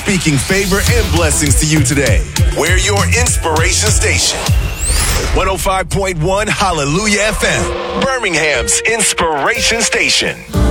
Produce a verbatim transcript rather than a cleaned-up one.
speaking favor and blessings to you today. We're your inspiration station. one oh five point one Hallelujah F M, Birmingham's inspiration station.